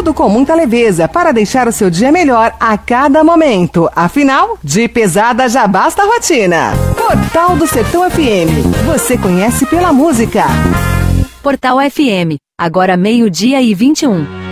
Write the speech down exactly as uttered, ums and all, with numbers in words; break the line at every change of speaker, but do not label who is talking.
tudo com muita leveza para deixar o seu dia melhor a cada momento. Afinal, de pesada já basta a rotina. Portal do Sertão F M. Você conhece pela música.
Portal F M. Agora meio-dia e vinte e um.